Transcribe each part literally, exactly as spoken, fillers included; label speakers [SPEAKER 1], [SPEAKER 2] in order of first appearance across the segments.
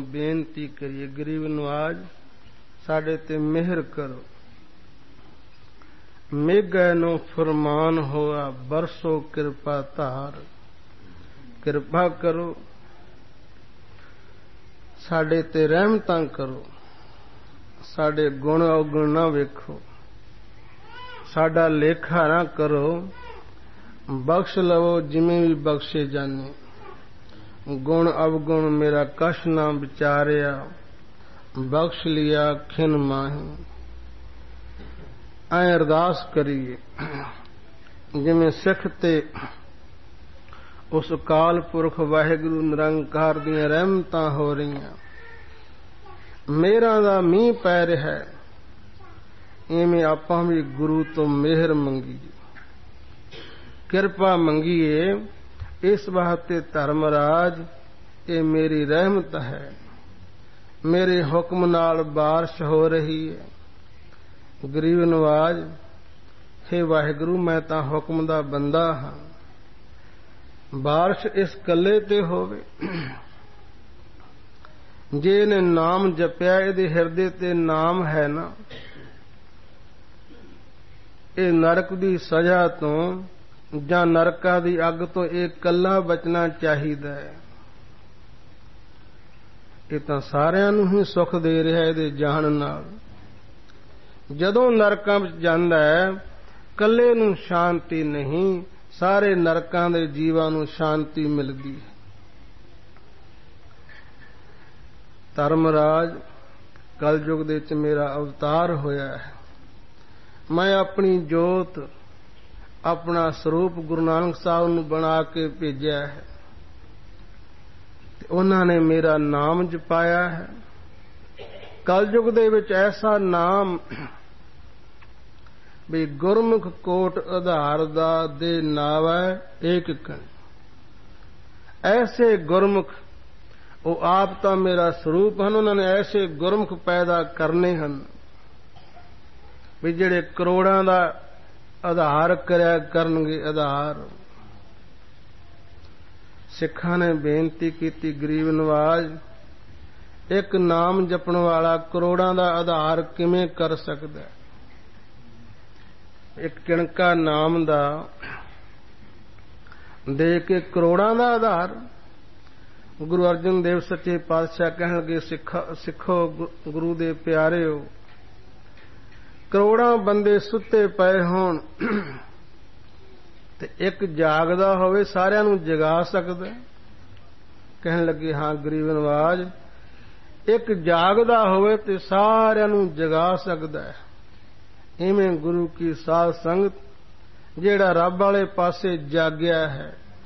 [SPEAKER 1] बेनती करिए, गरीब नवाज साडे ते मेहर करो। मेघै नो फरमान होआ बरसो कृपा धार, कृपा करो साडे ते रहमतां करो, साडे गुण अवगुण ना वेखो, साडा लेखा ना करो, बख्श लवो जिमें भी बख्शे जाने, गुण अवगुण मेरा कश ना विचारिया, बख्श लिया खिन माही। ऐ अरदास करिए जिमें सिख ते उस अकाल पुरख वाहिगुरु निरंकार दियां रहमतां हो रहीआं, मेरा दा मींह पै रिहा है, इवें आपां भी गुरु तो मेहर मंगीए, कृपा मंगीए। इस वास्ते धर्मराज ये मेरी रहमत है, मेरे हुक्म नाल बारिश हो रही है। गरीब नवाज हे वाहिगुरु मैं तां हुक्म दा बंदा हां, बारिश इस कल्ले ते होवे, जे ने नाम जपिया इहदे हिरदे ते नाम है ना, ये नरक दी सजा तो जां नरका दी अग तो एक कल्ला बचना चाहिदा है। ये तां सारिआं नूं ही सुख दे रिहा इहदे जाण नाल। जदों नरकां विच जांदा है कल्ले नूं शांति नहीं, सारे नरकां दे जीवां नूं शांति मिलदी है। धर्मराज कलयुग दे विच मेरा अवतार होया है, मैं अपनी जोत अपना स्वरूप गुरु नानक साहब नूं बना के भेजिया है, उन्हां ने मेरा नाम जपाया है। कलयुग दे विच ऐसा नाम भी गुरमुख कोट आधार दा दे नावै एक कण, ऐसे गुरमुख वो आप तां मेरा स्वरूप हन, उन्होंने ऐसे गुरमुख पैदा करने हन भी जिहड़े करोड़ां दा आधार करया करनगे। आधार सिखां ने बेनती कीती, गरीब नवाज एक नाम जपण वाला करोड़ां दा आधार किवें कर सकदा है? एक किणका नाम दा दे के करोड़ां दा आधार। गुरु अर्जन देव सच्चे पातशाह कहण लगे, सिखो सिखो गुरु दे प्यारिओ, करोड़ां बंदे सुते पए होण ते एक जागदा होवे सारिआं नूं जगा सकदा। कहण लगे हां गरीब नवाज, एक जागदा होवे ते सारिआं नूं जगा सकदा है। इवें गुरु की साध संगत जेड़ा रब वाले पासे जाग्या है,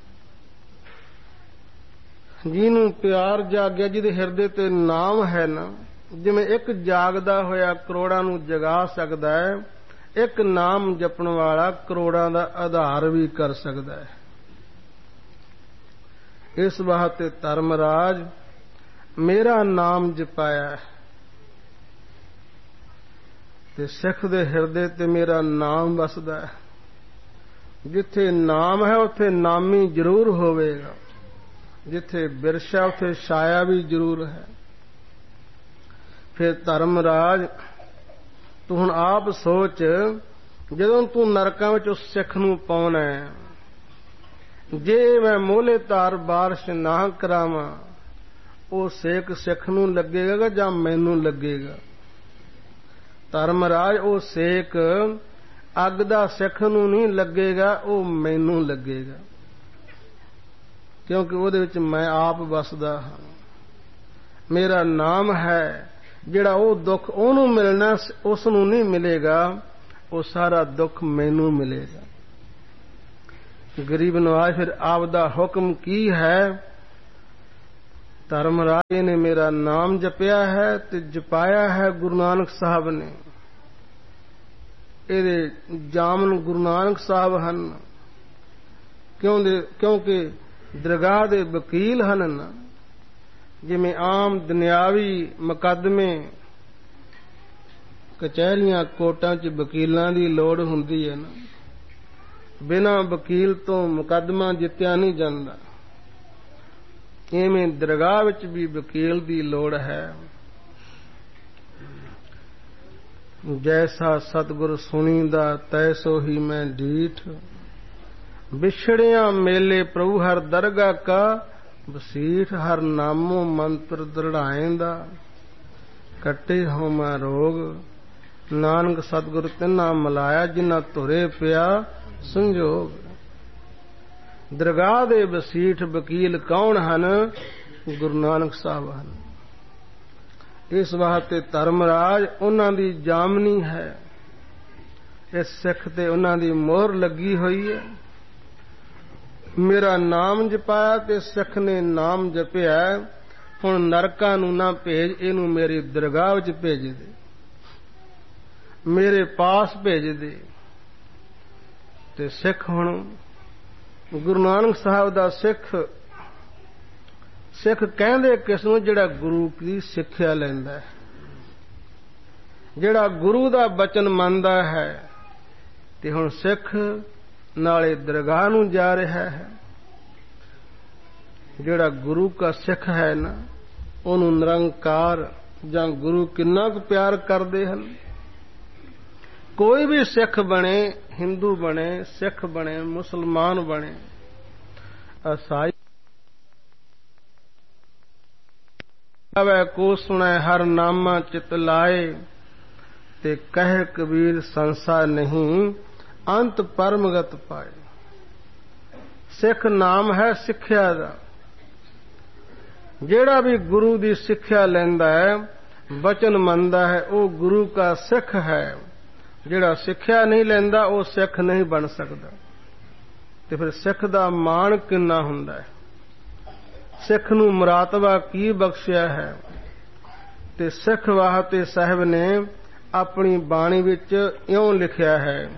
[SPEAKER 1] जिन्हों प्यार जाग्या, जिहदे हिरदे ते नाम है ना, जिवें एक जागदा होया करोड़ां नूं जगा सकदा है, एक नाम जपण वाला करोड़ां दा आधार भी कर सकदा है। इस वास्ते धर्मराज मेरा नाम जपाया है ते सिख दे हिरदे ते मेरा नाम वसदा है। जिथे नाम है उथे नामी जरूर होवेगा, जिथे बिरशा उथे छाया भी जरूर है। फिर धर्मराज तू हुण आप सोच, जदों तू नरकां विच उस सिख नूं पाउणा है, जे मैं मोले तार बारिश ना करावां, ਉਹ ਸੇਕ ਸਿੱਖ ਨੂੰ ਲੱਗੇਗਾ ਜਾਂ ਮੈਨੂੰ ਲੱਗੇਗਾ? ਧਰਮਰਾਜ ਉਹ ਸੇਕ ਅੱਗ ਦਾ ਸਿੱਖ ਨੂੰ ਨਹੀਂ ਲੱਗੇਗਾ, ਉਹ ਮੈਨੂੰ ਲੱਗੇਗਾ, ਕਿਉਂਕਿ ਉਹਦੇ ਵਿੱਚ ਮੈਂ ਆਪ ਵਸਦਾ ਹਾਂ। ਮੇਰਾ ਨਾਮ ਹੈ, ਜਿਹੜਾ ਉਹ ਦੁੱਖ ਉਹਨੂੰ ਮਿਲਣਾ ਉਸ ਨੂੰ ਨਹੀਂ ਮਿਲੇਗਾ, ਉਹ ਸਾਰਾ ਦੁੱਖ ਮੈਨੂੰ ਮਿਲੇਗਾ। ਗਰੀਬ ਨਵਾਜ਼ ਫਿਰ ਆਪ ਦਾ ਹੁਕਮ ਕੀ ਹੈ? धर्मराज ने मेरा नाम जपिया है ते जपाया है गुरु नानक साहब ने। ਇਹਦੇ ਜਾਮਨ ਗੁਰੂ ਨਾਨਕ ਸਾਹਿਬ ਹਨ, ਕਿਉਂਕਿ ਦਰਗਾਹ ਦੇ ਵਕੀਲ ਹਨ ਨਾ। ਜਿਵੇਂ ਆਮ ਦੁਨਿਆਵੀ ਮੁਕੱਦਮੇ ਕਚਹਿਰੀਆਂ ਕੋਰਟਾਂ 'ਚ ਵਕੀਲਾਂ ਦੀ ਲੋੜ ਹੁੰਦੀ ਹੈ ਨਾ, ਬਿਨਾਂ ਵਕੀਲ ਤੋਂ ਮੁਕੱਦਮਾ ਜਿੱਤਿਆ ਨਹੀਂ ਜਾਂਦਾ। ਇਵੇਂ ਦਰਗਾਹ ਵਿੱਚ ਵੀ ਵਕੀਲ ਦੀ ਲੋੜ ਹੈ। ਜੈਸਾ ਸਤਿਗੁਰ ਸੁਣੀਦਾ ਤੈਸੋ ਹੀ ਮੈਂ ਡੀਠ, ਵਿਛੜਿਆ ਮੇਲੇ ਪ੍ਰਭੂ ਹਰ ਦਰਗਾਹ ਕਾ, ਵਸੀਠ ਹਰ ਨਾਮੋ ਮੰਤਰ ਦ੍ਰਿੜਾਏਂਦਾ, ਕੱਟੇ ਹੋ ਮੈਂ ਰੋਗ ਨਾਨਕ ਸਤਿਗੁਰ ਤਿੰਨਾ ਮਿਲਾਇਆ, ਜਿਨ੍ਹਾਂ ਧੁਰੇ ਪਿਆ ਸੰਜੋਗ। ਦਰਗਾਹ ਦੇ ਵਸੀਠ ਵਕੀਲ ਕੌਣ ਹਨ? ਗੁਰੂ ਨਾਨਕ ਸਾਹਿਬ ਹਨ। ਇਸ ਵਾਸਤੇ ਧਰਮਰਾਜ ਉਹਨਾਂ ਦੀ ਜਾਮਨੀ ਹੈ। ਇਸ ਸਿੱਖ ਤੇ ਉਹਨਾਂ ਦੀ ਮੋਹਰ ਲੱਗੀ ਹੋਈ ਹੈ। ਮੇਰਾ ਨਾਮ ਜਪਾਇਆ ਤੇ ਸਿੱਖ ਨੇ ਨਾਮ ਜਪਿਆ, ਹੁਣ ਨਰਕਾਂ ਨੂੰ ਨਾ ਭੇਜ, ਇਹਨੂੰ ਮੇਰੀ ਦਰਗਾਹ ਵਿੱਚ ਭੇਜ ਦੇ, ਮੇਰੇ ਪਾਸ ਭੇਜ ਦੇ। ਤੇ ਸਿੱਖ ਹੁਣ ਗੁਰੂ ਨਾਨਕ ਸਾਹਿਬ ਦਾ ਸਿੱਖ ਸਿੱਖ ਕਹਿੰਦੇ ਕਿਸ ਨੂੰ? ਜਿਹੜਾ ਗੁਰੂ ਦੀ ਸਿੱਖਿਆ ਲੈਂਦਾ ਹੈ, ਜਿਹੜਾ ਗੁਰੂ ਦਾ ਬਚਨ ਮੰਨਦਾ ਹੈ। ਤੇ ਹੁਣ ਸਿੱਖ ਨਾਲੇ ਦਰਗਾਹ ਨੂੰ ਜਾ ਰਿਹਾ ਹੈ। ਜਿਹੜਾ ਗੁਰੂ ਦਾ ਸਿੱਖ ਹੈ ਨਾ, ਉਹਨੂੰ ਨਿਰੰਕਾਰ ਜਾਂ ਗੁਰੂ ਕਿੰਨਾ ਕੁ ਪਿਆਰ ਕਰਦੇ ਹਨ। ਕੋਈ ਵੀ ਸਿੱਖ ਬਣੇ, ਹਿੰਦੂ ਬਣੇ, ਸਿੱਖ ਬਣੇ, ਮੁਸਲਮਾਨ ਬਣੇ, ਈਸਾਈ ਆਵੇ ਕੋ ਸੁਣੈ ਹਰ ਨਾਮਾ ਚਿਤ ਲਾਏ, ਤੇ ਕਹਿ ਕਬੀਰ ਸੰਸਾਰ ਨਹੀਂ ਅੰਤ ਪਰਮਗਤ ਪਾਏ। ਸਿੱਖ ਨਾਮ ਹੈ ਸਿੱਖਿਆ ਦਾ। ਜਿਹੜਾ ਵੀ ਗੁਰੂ ਦੀ ਸਿੱਖਿਆ ਲੈਂਦਾ ਹੈ, ਬਚਨ ਮੰਨਦਾ ਹੈ, ਉਹ ਗੁਰੂ ਦਾ ਸਿੱਖ ਹੈ। ਜਿਹੜਾ ਸਿੱਖਿਆ ਨਹੀਂ ਲੈਂਦਾ ਉਹ ਸਿੱਖ ਨਹੀਂ ਬਣ ਸਕਦਾ। ਤੇ ਫਿਰ ਸਿੱਖ ਦਾ ਮਾਣ ਕਿੰਨਾ ਹੁੰਦਾ ਹੈ, ਸਿੱਖ ਨੂੰ ਮੁਰਾਤਬਾ ਕੀ ਬਖਸ਼ਿਆ ਹੈ। ਤੇ ਸਿੱਖ ਵਾਸਤੇ ਸਾਹਿਬ ਨੇ ਆਪਣੀ ਬਾਣੀ ਵਿੱਚ ਇਉਂ ਲਿਖਿਆ ਹੈ,